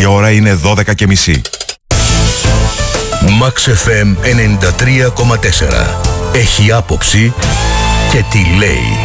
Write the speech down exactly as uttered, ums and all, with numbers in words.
Η ώρα είναι δώδεκα και μισή. Max εφ εμ ενενήντα τρία κόμμα τέσσερα. Έχει άποψη και τι λέει.